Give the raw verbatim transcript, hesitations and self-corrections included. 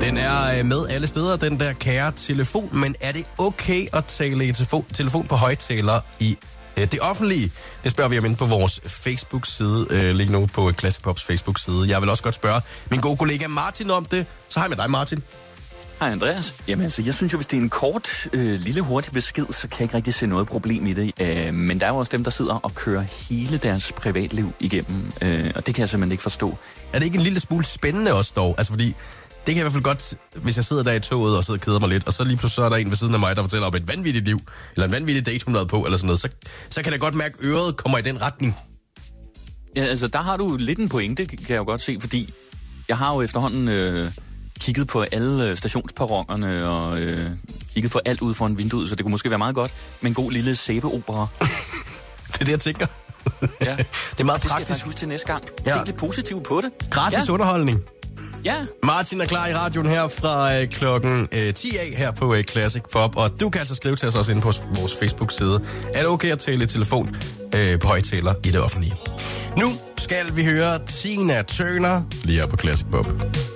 Den er med alle steder, den der kære telefon. Men er det okay at tale i telefon, telefon på højttaler i øh, det offentlige? Det spørger vi om inde på vores Facebook-side, øh, lige nu på Classic Pops Facebook-side. Jeg vil også godt spørge min gode kollega Martin om det. Så hej med dig, Martin. Hej Andreas. Jamen altså, jeg synes jo, hvis det er en kort, øh, lille, hurtig besked, så kan jeg ikke rigtig se noget problem i det. Øh, men der er jo også dem, der sidder og kører hele deres privatliv igennem, øh, og det kan jeg simpelthen ikke forstå. Er det ikke en lille smule spændende også dog? Altså fordi, det kan jeg i hvert fald godt, hvis jeg sidder der i toget og sidder og keder mig lidt, og så lige pludselig så er der en ved siden af mig, der fortæller om et vanvittigt liv, eller en vanvittig date, hun har på, eller sådan noget, så, så kan jeg godt mærke, at øret kommer i den retning. Ja, altså, der har du lidt en pointe, kan jeg jo godt se, fordi jeg har jo efterhånden øh, kigget på alle stationsperronerne og øh, kigget på alt ude foran vinduet, så det kunne måske være meget godt med en god lille sæbeopera. Det er det, jeg tænker. Ja. Det er meget det skal praktisk. jeg huske til næste gang. Ja. Se lidt positivt på det. Gratis ja. underholdning. Ja. Martin er klar i radioen her fra øh, klokken øh, ti af her på øh, Classic Pop, og du kan altså skrive til os også inde på vores Facebook-side. Er det okay at tale i telefon øh, på højttaler i det offentlige? Nu skal vi høre Tina Turner lige her på Classic Pop.